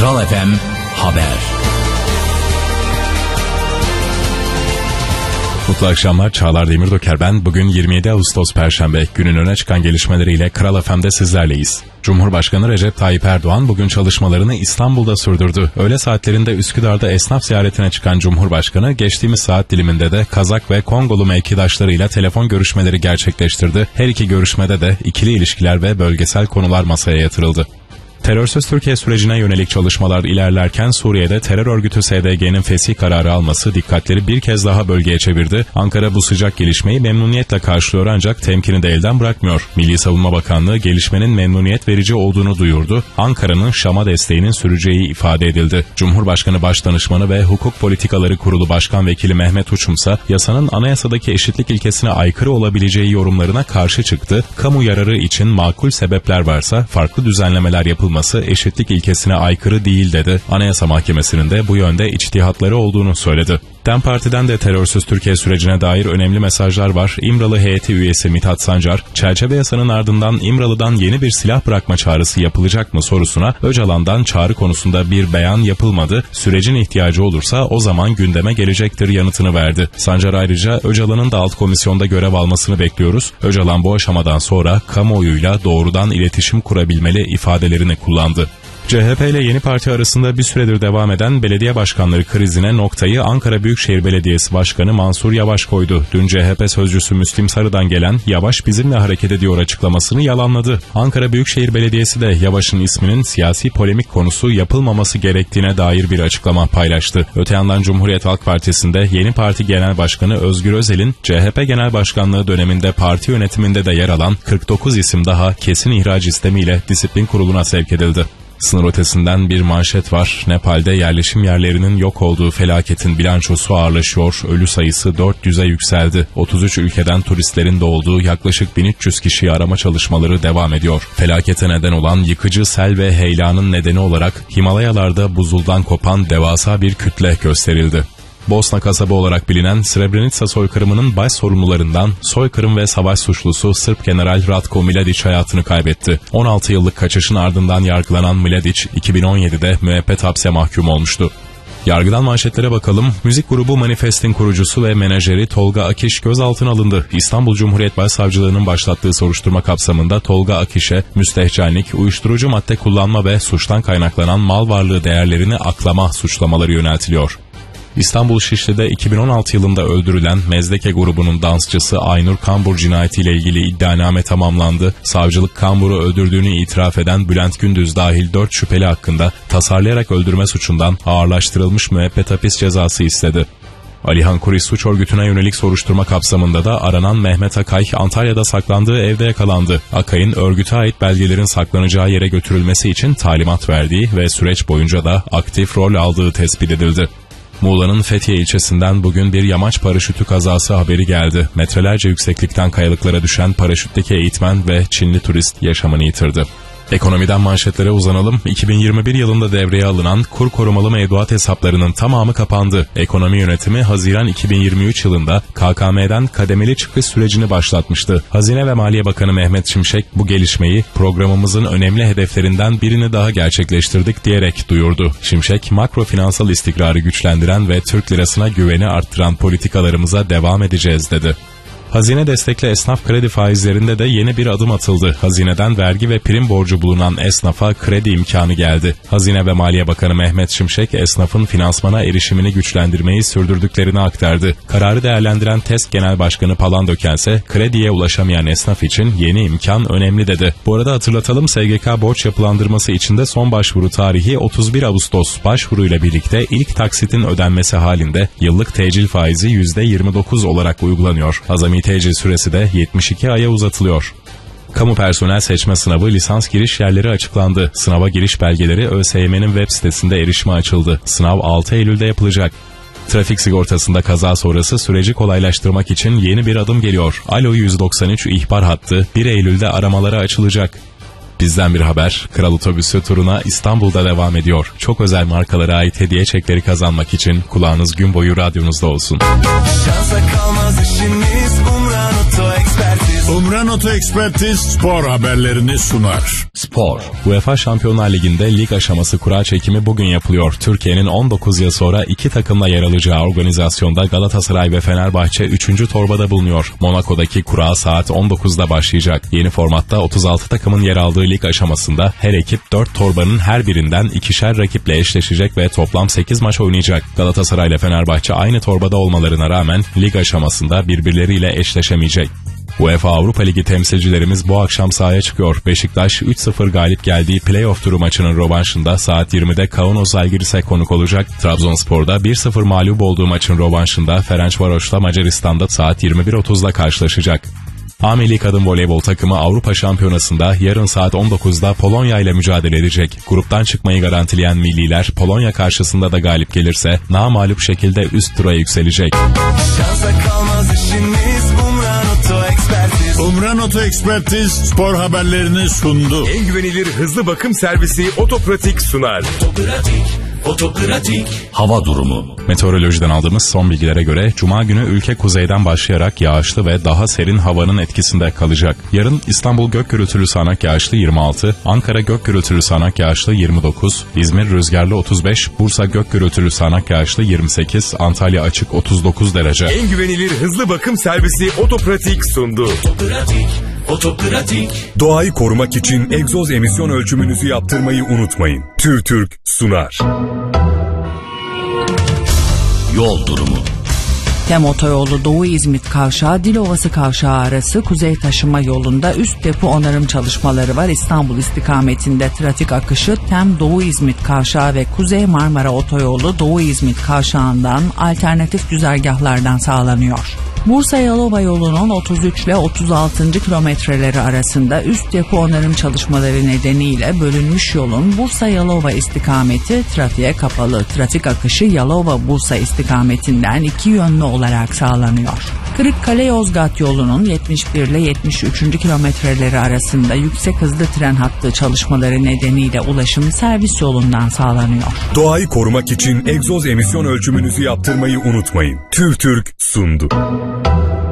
Kral FM Haber. Mutlu akşamlar, Çağlar Demirdoker ben. Bugün 27 Ağustos Perşembe, günün öne çıkan gelişmeleriyle Kral FM'de sizlerleyiz. Cumhurbaşkanı Recep Tayyip Erdoğan bugün çalışmalarını İstanbul'da sürdürdü. Öğle saatlerinde Üsküdar'da esnaf ziyaretine çıkan Cumhurbaşkanı geçtiğimiz saat diliminde de Kazak ve Kongolu mevkidaşlarıyla telefon görüşmeleri gerçekleştirdi. Her iki görüşmede de ikili ilişkiler ve bölgesel konular masaya yatırıldı. Terörsüz Türkiye sürecine yönelik çalışmalar ilerlerken Suriye'de terör örgütü SDG'nin fesih kararı alması dikkatleri bir kez daha bölgeye çevirdi. Ankara bu sıcak gelişmeyi memnuniyetle karşılıyor ancak temkini de elden bırakmıyor. Milli Savunma Bakanlığı gelişmenin memnuniyet verici olduğunu duyurdu. Ankara'nın Şam'a desteğinin süreceği ifade edildi. Cumhurbaşkanı Başdanışmanı ve Hukuk Politikaları Kurulu Başkan Vekili Mehmet Uçumsa yasanın anayasadaki eşitlik ilkesine aykırı olabileceği yorumlarına karşı çıktı. Kamu yararı için makul sebepler varsa farklı düzenlemeler yapılması eşitlik ilkesine aykırı değil dedi. Anayasa Mahkemesi'nin de bu yönde içtihatları olduğunu söyledi. DEM Parti'den de terörsüz Türkiye sürecine dair önemli mesajlar var. İmralı heyeti üyesi Mithat Sancar, çerçeve yasanın ardından İmralı'dan yeni bir silah bırakma çağrısı yapılacak mı sorusuna Öcalan'dan çağrı konusunda bir beyan yapılmadı, sürecin ihtiyacı olursa o zaman gündeme gelecektir yanıtını verdi. Sancar ayrıca Öcalan'ın da alt komisyonda görev almasını bekliyoruz. Öcalan bu aşamadan sonra kamuoyuyla doğrudan iletişim kurabilmeli ifadelerini kullandı. CHP ile Yeni Parti arasında bir süredir devam eden belediye başkanları krizine noktayı Ankara Büyükşehir Belediyesi Başkanı Mansur Yavaş koydu. Dün CHP sözcüsü Müslim Sarı'dan gelen "Yavaş bizimle hareket ediyor" açıklamasını yalanladı. Ankara Büyükşehir Belediyesi de Yavaş'ın isminin siyasi polemik konusu yapılmaması gerektiğine dair bir açıklama paylaştı. Öte yandan Cumhuriyet Halk Partisi'nde Yeni Parti Genel Başkanı Özgür Özel'in CHP Genel Başkanlığı döneminde parti yönetiminde de yer alan 49 isim daha kesin ihraç istemiyle disiplin kuruluna sevk edildi. Sınır ötesinden bir manşet var. Nepal'de yerleşim yerlerinin yok olduğu felaketin bilançosu ağırlaşıyor. Ölü sayısı 400'e yükseldi. 33 ülkeden turistlerin de olduğu yaklaşık 1300 kişiyi arama çalışmaları devam ediyor. Felakete neden olan yıkıcı sel ve heyelanın nedeni olarak Himalayalarda buzuldan kopan devasa bir kütle gösterildi. Bosna kasabı olarak bilinen Srebrenica soykırımının baş sorumlularından soykırım ve savaş suçlusu Sırp General Ratko Mladic hayatını kaybetti. 16 yıllık kaçışın ardından yargılanan Mladic 2017'de müebbet hapse mahkum olmuştu. Yargıdan manşetlere bakalım. Müzik grubu Manifest'in kurucusu ve menajeri Tolga Akiş gözaltına alındı. İstanbul Cumhuriyet Başsavcılığı'nın başlattığı soruşturma kapsamında Tolga Akiş'e müstehcenlik, uyuşturucu madde kullanma ve suçtan kaynaklanan mal varlığı değerlerini aklama suçlamaları yöneltiliyor. İstanbul Şişli'de 2016 yılında öldürülen Mezdeke grubunun dansçısı Aynur Kambur cinayetiyle ilgili iddianame tamamlandı. Savcılık Kambur'u öldürdüğünü itiraf eden Bülent Gündüz dahil 4 şüpheli hakkında tasarlayarak öldürme suçundan ağırlaştırılmış müebbet hapis cezası istedi. Alihan Kuris suç örgütüne yönelik soruşturma kapsamında da aranan Mehmet Akay Antalya'da saklandığı evde yakalandı. Akay'ın örgüte ait belgelerin saklanacağı yere götürülmesi için talimat verdiği ve süreç boyunca da aktif rol aldığı tespit edildi. Muğla'nın Fethiye ilçesinden bugün bir yamaç paraşütü kazası haberi geldi. Metrelerce yükseklikten kayalıklara düşen paraşütteki eğitmen ve Çinli turist yaşamını yitirdi. Ekonomiden manşetlere uzanalım. 2021 yılında devreye alınan kur korumalı mevduat hesaplarının tamamı kapandı. Ekonomi yönetimi Haziran 2023 yılında KKM'den kademeli çıkış sürecini başlatmıştı. Hazine ve Maliye Bakanı Mehmet Şimşek bu gelişmeyi programımızın önemli hedeflerinden birini daha gerçekleştirdik diyerek duyurdu. Şimşek, makro finansal istikrarı güçlendiren ve Türk lirasına güveni arttıran politikalarımıza devam edeceğiz dedi. Hazine destekli esnaf kredi faizlerinde de yeni bir adım atıldı. Hazineden vergi ve prim borcu bulunan esnafa kredi imkanı geldi. Hazine ve Maliye Bakanı Mehmet Şimşek, esnafın finansmana erişimini güçlendirmeyi sürdürdüklerini aktardı. Kararı değerlendiren TESK Genel Başkanı Palandöken ise krediye ulaşamayan esnaf için yeni imkan önemli dedi. Bu arada hatırlatalım, SGK borç yapılandırması için de son başvuru tarihi 31 Ağustos. Başvuruyla birlikte ilk taksitin ödenmesi halinde yıllık tecil faizi %29 olarak uygulanıyor. Azami tecil süresi de 72 aya uzatılıyor. Kamu personel seçme sınavı lisans giriş yerleri açıklandı. Sınava giriş belgeleri ÖSYM'nin web sitesinde erişime açıldı. Sınav 6 Eylül'de yapılacak. Trafik sigortasında kaza sonrası süreci kolaylaştırmak için yeni bir adım geliyor. Alo 193 ihbar hattı 1 Eylül'de aramalara açılacak. Bizden bir haber, Kral Otobüsü turuna İstanbul'da devam ediyor. Çok özel markalara ait hediye çekleri kazanmak için kulağınız gün boyu radyonuzda olsun. Şansa kalmaz işimiz, Umran Oto Ekspertiz. Umran Oto Ekspertiz spor haberlerini sunar. Spor. UEFA Şampiyonlar Ligi'nde lig aşaması kura çekimi bugün yapılıyor. Türkiye'nin 19 yıl sonra 2 takımla yer alacağı organizasyonda Galatasaray ve Fenerbahçe 3. torbada bulunuyor. Monaco'daki kura saat 19'da başlayacak. Yeni formatta 36 takımın yer aldığı lig aşamasında her ekip 4 torbanın her birinden ikişer rakiple eşleşecek ve toplam 8 maç oynayacak. Galatasaray ile Fenerbahçe aynı torbada olmalarına rağmen lig aşamasında birbirleriyle eşleşemeyecek. UEFA Avrupa Ligi temsilcilerimiz bu akşam sahaya çıkıyor. Beşiktaş 3-0 galip geldiği playoff turu maçının rövanşında saat 20'de Kaunas Žalgiris'e konuk olacak. Trabzonspor'da 1-0 mağlup olduğu maçın rövanşında Ferencvaros'la Macaristan'da saat 21.30'da karşılaşacak. A Milli Kadın Voleybol takımı Avrupa Şampiyonası'nda yarın saat 19'da Polonya ile mücadele edecek. Gruptan çıkmayı garantileyen milliler Polonya karşısında da galip gelirse namağlup şekilde üst tura yükselecek. Şansa kalmaz işimiz Umran Oto Ekspertiz. Umran Oto Ekspertiz spor haberlerini sundu. En güvenilir hızlı bakım servisi Otopratik sunar. Otopratik. Hava durumu. Meteorolojiden aldığımız son bilgilere göre Cuma günü ülke kuzeyden başlayarak yağışlı ve daha serin havanın etkisinde kalacak. Yarın İstanbul gök gürültülü sağanak yağışlı 26, Ankara gök gürültülü sağanak yağışlı 29, İzmir rüzgarlı 35, Bursa gök gürültülü sağanak yağışlı 28, Antalya açık 39 derece. En güvenilir hızlı bakım servisi Otopratik sundu. Otopratik. Doğayı korumak için egzoz emisyon ölçümünüzü yaptırmayı unutmayın. TÜRTÜRK sunar. Yol durumu. Tem Otoyolu Doğu İzmit Kavşağı Dilovası Kavşağı arası kuzey taşıma yolunda üst depo onarım çalışmaları var. İstanbul istikametinde trafik akışı Tem Doğu İzmit Kavşağı ve Kuzey Marmara Otoyolu Doğu İzmit Kavşağı'ndan alternatif güzergahlardan sağlanıyor. Bursa-Yalova yolunun 33 ile 36. kilometreleri arasında üst depo onarım çalışmaları nedeniyle bölünmüş yolun Bursa-Yalova istikameti trafiğe kapalı. Trafik akışı Yalova-Bursa istikametinden iki yönlü olarak sağlanıyor. Kırıkkale-Yozgat yolunun 71 ile 73. kilometreleri arasında yüksek hızlı tren hattı çalışmaları nedeniyle ulaşım servis yolundan sağlanıyor. Doğayı korumak için egzoz emisyon ölçümünüzü yaptırmayı unutmayın. TÜRTÜRK sundu.